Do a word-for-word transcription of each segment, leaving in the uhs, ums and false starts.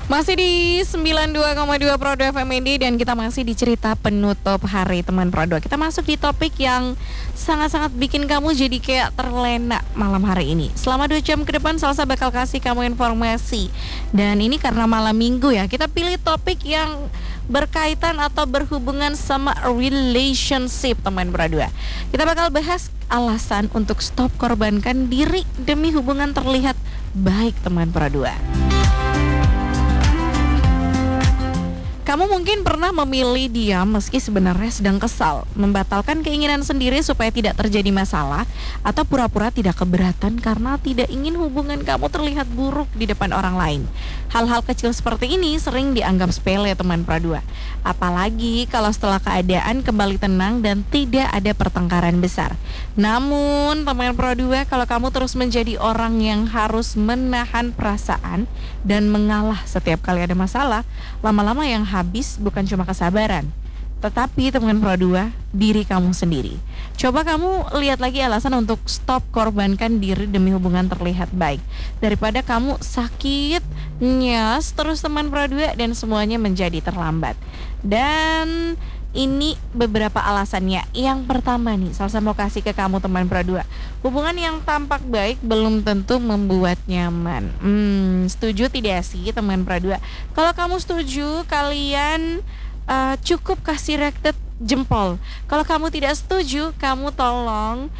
Masih di sembilan puluh dua koma dua Prodo F M ini dan kita masih di cerita penutup hari teman Prodo. Kita masuk di topik yang sangat-sangat bikin kamu jadi kayak terlena malam hari ini. Selama dua jam ke depan Salsa bakal kasih kamu informasi. Dan ini karena malam minggu ya, kita pilih topik yang berkaitan atau berhubungan sama relationship teman Prodo. Kita bakal bahas alasan untuk stop korbankan diri demi hubungan terlihat baik teman Prodo. Kamu mungkin pernah memilih diam meski sebenarnya sedang kesal, membatalkan keinginan sendiri supaya tidak terjadi masalah, atau pura-pura tidak keberatan karena tidak ingin hubungan kamu terlihat buruk di depan orang lain. Hal-hal kecil seperti ini sering dianggap sepele teman Pradua. Apalagi kalau setelah keadaan kembali tenang dan tidak ada pertengkaran besar. Namun teman Pradua, kalau kamu terus menjadi orang yang harus menahan perasaan dan mengalah setiap kali ada masalah, lama-lama yang habis bukan cuma kesabaran, tetapi teman Pro dua, diri kamu sendiri. Coba kamu lihat lagi alasan untuk stop korbankan diri demi hubungan terlihat baik, daripada kamu sakit, nyes terus teman Pro dua dan semuanya menjadi terlambat. Dan ini beberapa alasannya. Yang pertama nih, Salsa mau kasih ke kamu teman Pro dua. Hubungan yang tampak baik belum tentu membuat nyaman. Hmm, setuju tidak sih teman Pro dua? Kalau kamu setuju, kalian uh, cukup kasih rated jempol. Kalau kamu tidak setuju, kamu tolong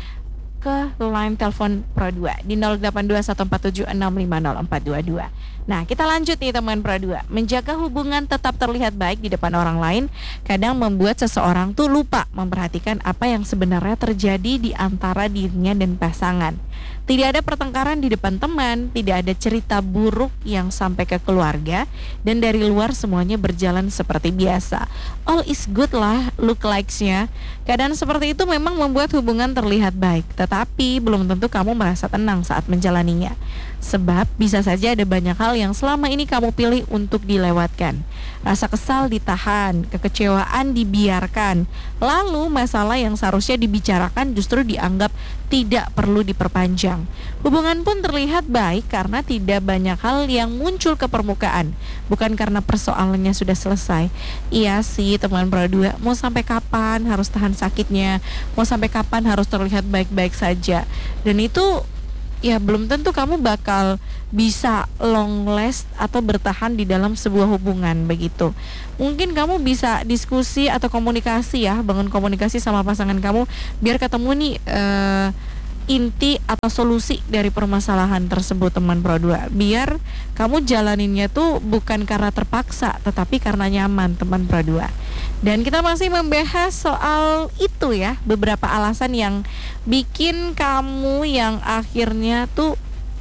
ke line telepon Pro dua di nol delapan dua satu empat tujuh enam lima nol empat dua dua. Nah, kita lanjut nih teman Pro dua. Menjaga hubungan tetap terlihat baik di depan orang lain kadang membuat seseorang tuh lupa memperhatikan apa yang sebenarnya terjadi di antara dirinya dan pasangan. Tidak ada pertengkaran di depan teman, tidak ada cerita buruk yang sampai ke keluarga, dan dari luar semuanya berjalan seperti biasa. All is good lah look likes-nya. Keadaan seperti itu memang membuat hubungan terlihat baik, tetapi belum tentu kamu merasa tenang saat menjalaninya. Sebab bisa saja ada banyak hal yang selama ini kamu pilih untuk dilewatkan. Rasa kesal ditahan, kekecewaan dibiarkan, lalu masalah yang seharusnya dibicarakan justru dianggap tidak perlu diperpanjang. Hubungan pun terlihat baik karena tidak banyak hal yang muncul ke permukaan, bukan karena persoalannya sudah selesai. Iya sih teman Pro dua, mau sampai kapan harus tahan sakitnya, mau sampai kapan harus terlihat baik-baik saja. Dan itu ya belum tentu kamu bakal bisa long last atau bertahan di dalam sebuah hubungan begitu. Mungkin kamu bisa diskusi atau komunikasi ya, bangun komunikasi sama pasangan kamu biar ketemu nih uh, inti atau solusi dari permasalahan tersebut teman Pro dua. Biar kamu jalaninnya tuh bukan karena terpaksa, tetapi karena nyaman teman Pro dua. Dan kita masih membahas soal itu ya, beberapa alasan yang bikin kamu yang akhirnya tuh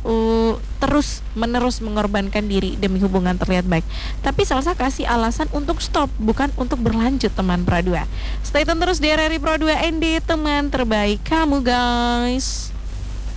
uh, terus menerus mengorbankan diri demi hubungan terlihat baik. Tapi Salsa kasih alasan untuk stop, bukan untuk berlanjut teman Pro dua. Stay tune terus di R R I Pro dua N D, teman terbaik kamu guys.